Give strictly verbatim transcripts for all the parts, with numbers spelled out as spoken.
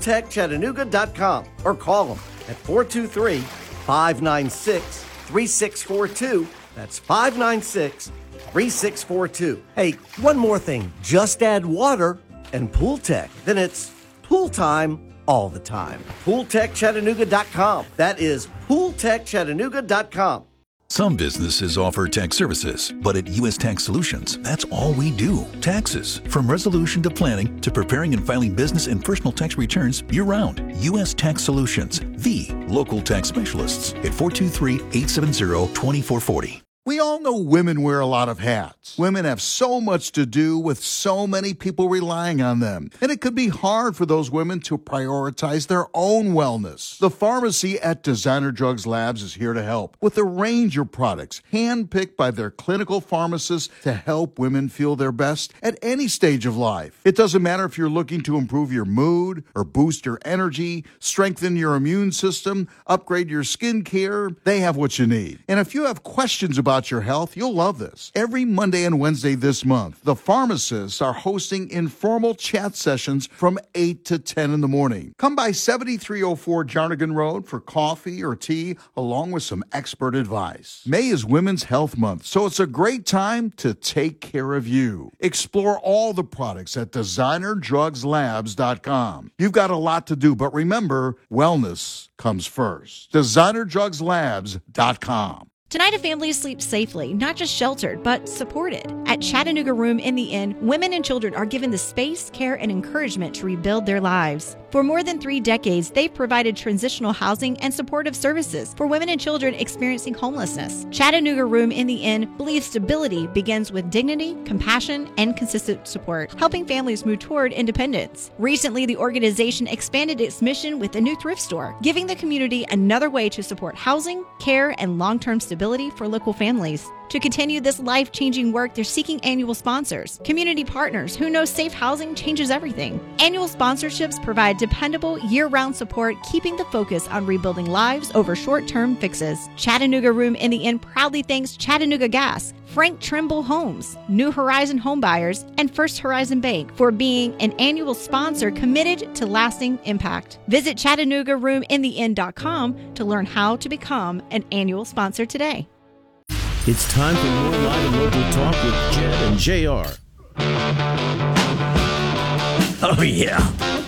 tech chattanooga dot com or call them at four two three, five nine six, three six four two. That's five nine six, three six four two. Hey, one more thing. Just add water and Pool Tech. Then it's pool time all the time. pool tech chattanooga dot com. That is pool tech chattanooga dot com. Some businesses offer tax services, but at U S Tax Solutions, that's all we do. Taxes. From resolution to planning to preparing and filing business and personal tax returns year-round. U S Tax Solutions, the local tax specialists at four two three, eight seven zero, two four four zero. We all know women wear a lot of hats. Women have so much to do with so many people relying on them. And it could be hard for those women to prioritize their own wellness. The pharmacy at Designer Drugs Labs is here to help with a range of products handpicked by their clinical pharmacists to help women feel their best at any stage of life. It doesn't matter if you're looking to improve your mood or boost your energy, strengthen your immune system, upgrade your skin care, they have what you need. And if you have questions about About your health, you'll love this. Every Monday and Wednesday this month, the pharmacists are hosting informal chat sessions from eight to ten in the morning. Come by seventy-three oh four Jarnigan Road for coffee or tea, along with some expert advice. May is Women's Health Month, so it's a great time to take care of you. Explore all the products at designer drugs labs dot com. You've got a lot to do, but remember, wellness comes first. designer drugs labs dot com. Tonight, a family sleeps safely, not just sheltered, but supported. At Chattanooga Room in the Inn, women and children are given the space, care, and encouragement to rebuild their lives. For more than three decades, they've provided transitional housing and supportive services for women and children experiencing homelessness. Chattanooga Room in the Inn believes stability begins with dignity, compassion, and consistent support, helping families move toward independence. Recently, the organization expanded its mission with a new thrift store, giving the community another way to support housing, care, and long-term stability for local families. To continue this life-changing work, they're seeking annual sponsors, community partners who know safe housing changes everything. Annual sponsorships provide dependable, year-round support, keeping the focus on rebuilding lives over short-term fixes. Chattanooga Room in the Inn proudly thanks Chattanooga Gas, Frank Trimble Homes, New Horizon Homebuyers, and First Horizon Bank for being an annual sponsor committed to lasting impact. Visit chattanooga room in the inn dot com to learn how to become an annual sponsor today. It's time for more Live and Local Talk with Jed and J R. Oh, yeah.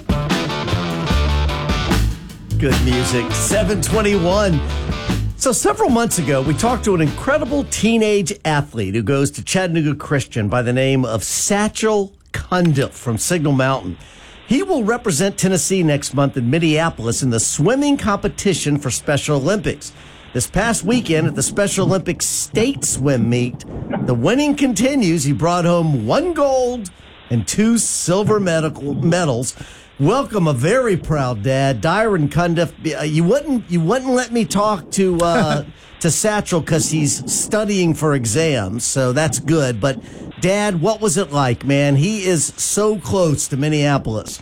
Good music. seven twenty-one. So several months ago, we talked to an incredible teenage athlete who goes to Chattanooga Christian by the name of Satchel Cundiff from Signal Mountain. He will represent Tennessee next month in Minneapolis in the swimming competition for Special Olympics. This past weekend at the Special Olympics State Swim Meet, the winning continues. He brought home one gold and two silver medical medals. Welcome, a very proud dad, Dyron Cundiff. Uh, you wouldn't you wouldn't let me talk to uh, to Satchel because he's studying for exams, so that's good. But Dad, what was it like, man? He is so close to Minneapolis.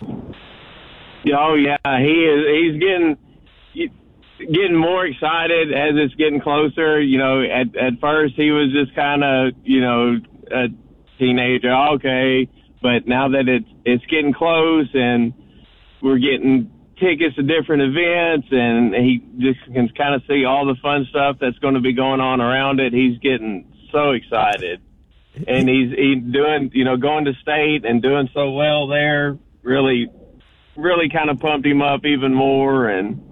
Oh yeah, he is. He's getting. getting more excited as it's getting closer. You know, at, at first he was just kind of, you know, a teenager. Okay. But now that it's, it's getting close and we're getting tickets to different events and he just can kind of see all the fun stuff that's going to be going on around it, he's getting so excited. And he's, he's doing, you know, going to state and doing so well there really, really kind of pumped him up even more. And,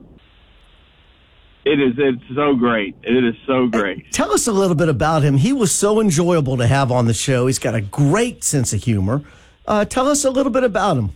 It is. It's so great. It is so great. Tell us a little bit about him. He was so enjoyable to have on the show. He's got a great sense of humor. Uh, tell us a little bit about him.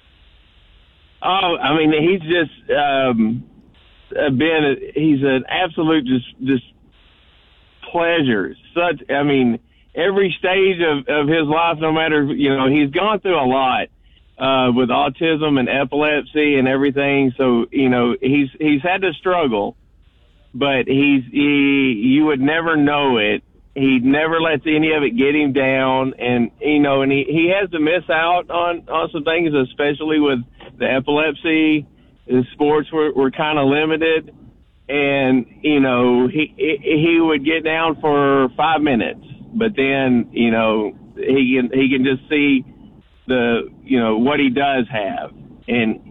Oh, I mean, he's just um, been. He's an absolute just just pleasure. Such. I mean, every stage of, of his life, no matter, you know, he's gone through a lot uh, with autism and epilepsy and everything. So, you know, he's he's had to struggle. But he's he you would never know it. He never lets any of it get him down, and you know, and he, he has to miss out on, on some things, especially with the epilepsy. The sports were, were kind of limited, and you know, he he would get down for five minutes, but then you know he can he can just see the you know what he does have, and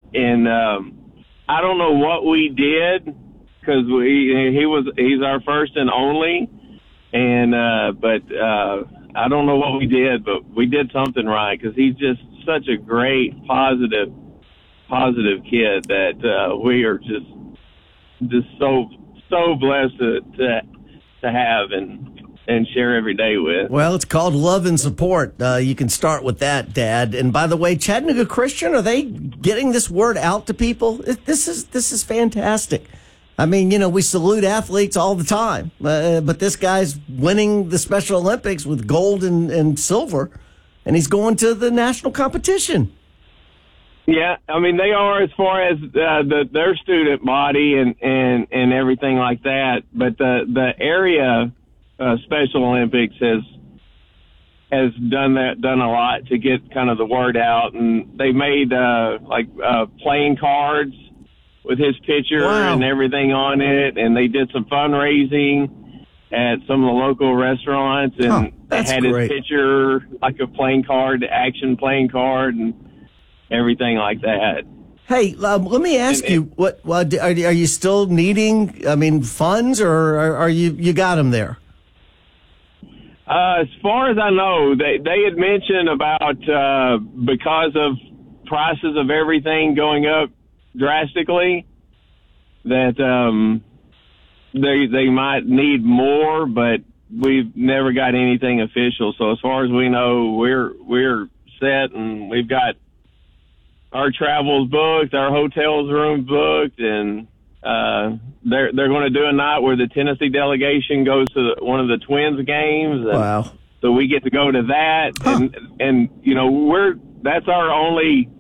and um, I don't know what we did because we he was he's our first and only, and uh, but uh, I don't know what we did, but we did something right because he's just such a great, positive, positive kid that uh, we are just just so so blessed to to, to have and. and share every day with. Well, it's called love and support. Uh, you can start with that, Dad. And by the way, Chattanooga Christian, are they getting this word out to people? This is this is fantastic. I mean, you know, we salute athletes all the time, uh, but this guy's winning the Special Olympics with gold and, and silver, and he's going to the national competition. Yeah, I mean, they are as far as uh, the, their student body and, and, and everything like that, but the, the area... Uh, Special Olympics has has done that done a lot to get kind of the word out, and they made uh, like uh, playing cards with his picture wow. and everything on it, and they did some fundraising at some of the local restaurants, and huh, they had great. his picture like a playing card, action playing card, and everything like that. Hey, um, let me ask and, you, what well, are, are you still needing? I mean, funds, or are, are you you got them there? Uh, as far as I know, they, they had mentioned about uh, because of prices of everything going up drastically, that um, they they might need more, but we've never got anything official. So as far as we know, we're we're set, and we've got our travels booked, our hotels rooms booked, and Uh, they're they're going to do a night where the Tennessee delegation goes to the, one of the Twins games. And wow! So we get to go to that, huh. and and you know we're that's our only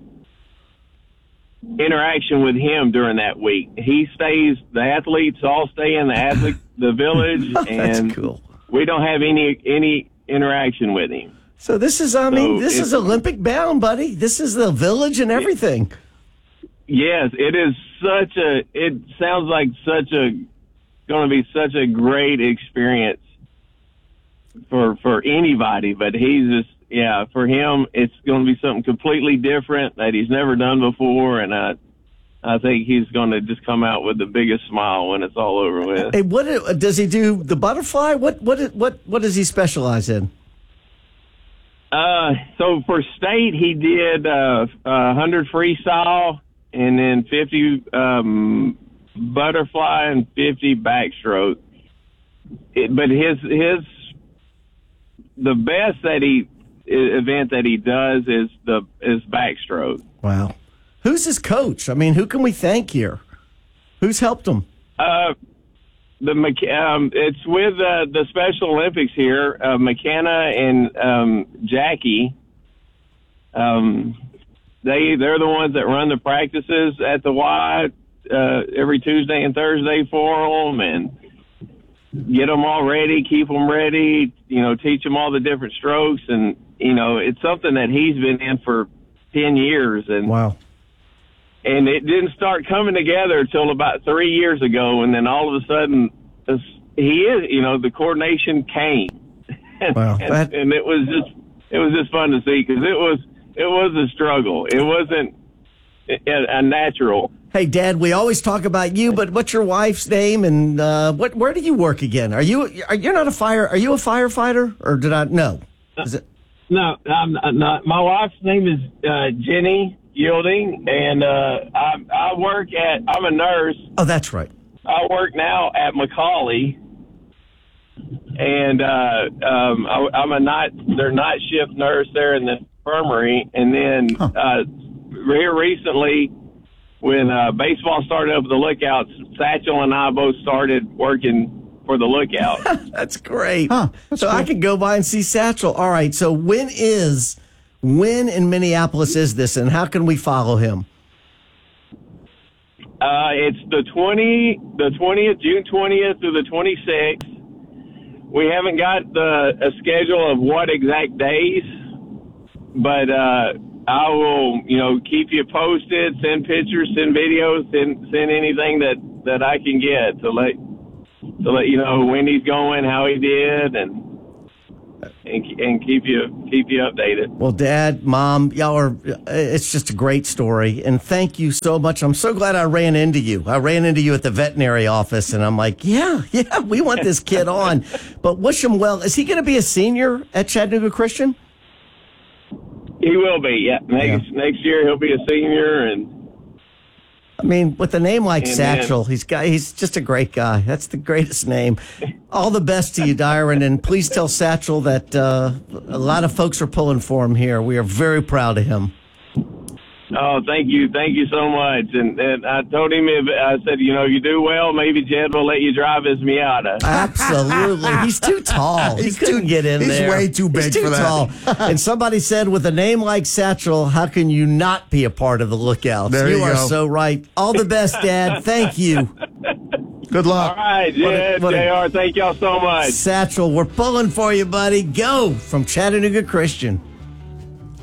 interaction with him during that week. He stays. The athletes all stay in the athlete the village, oh, that's and cool. we don't have any any interaction with him. So this is I mean so this is Olympic bound, buddy. This is the village and everything. Yes, it is such a, it sounds like such a, going to be such a great experience for, for anybody, but he's just, yeah, for him, it's going to be something completely different that he's never done before. And I, I think he's going to just come out with the biggest smile when it's all over with. Hey, what does he do? The butterfly? What, what, what, what does he specialize in? Uh, so for state, he did, uh, uh, one hundred freestyle, and then fifty um, butterfly and fifty backstroke. It, but his his the best that he event that he does is the is backstroke. Wow, who's his coach? I mean, who can we thank here? Who's helped him? Uh, the um, it's with uh, the Special Olympics here. Uh, McKenna and um, Jackie. Um. They, they're the ones that run the practices at the Y uh, every Tuesday and Thursday for them, and get them all ready, keep them ready, you know, teach them all the different strokes. And, you know, it's something that he's been in for ten years. And wow. And it didn't start coming together until about three years ago. And then all of a sudden, he is, you know, the coordination came. and, wow. and, That... and it was just, it was just fun to see because it was, It was a struggle. It wasn't a, a natural. Hey, Dad, we always talk about you, but what's your wife's name, and uh, what? Where do you work again? Are you? Are you're not a fire? Are you a firefighter, or did I? No. Is it? No, I'm not. My wife's name is uh, Jenny Yielding, and uh, I, I work at. I'm a nurse. Oh, that's right. I work now at Macaulay, and uh, um, I, I'm a night. Their night shift nurse there in the infirmary, and then huh. uh, here recently, when uh, baseball started up at the Lookouts, Satchel and I both started working for the Lookout. That's great. Huh, that's so cool. I could go by and see Satchel. All right. So when is when in Minneapolis is this, and how can we follow him? Uh, it's the twenty, the twentieth, June twentieth through the twenty-sixth. We haven't got the a schedule of what exact days. But uh, I will, you know, keep you posted, send pictures, send videos, send send anything that, that I can get to let to let you know when he's going, how he did, and and, and keep you keep you updated. Well, Dad, Mom, y'all are, it's just a great story. And thank you so much. I'm so glad I ran into you. I ran into you at the veterinary office, and I'm like, yeah, yeah, we want this kid on. But wish him well. Is he going to be a senior at Chattanooga Christian? He will be, yeah. Next Yeah. next year he'll be a senior, and I mean, with a name like Amen. Satchel, he's got, he's just a great guy. That's the greatest name. All the best to you, Dyron, and please tell Satchel that uh, a lot of folks are pulling for him here. We are very proud of him. oh, thank you, thank you so much. And, and I told him, if I said, you know, you do well, maybe Jed will let you drive his Miata. Absolutely. He's too tall. He He's couldn't too- get in he's there. way too big He's too for that. tall. And somebody said, with a name like Satchel, how can you not be a part of the Lookouts? There you are go. so right. All the best, Dad. Thank you. Good luck. All right, Jed, what a- J R, thank y'all so much. Satchel, we're pulling for you, buddy. Go from Chattanooga Christian.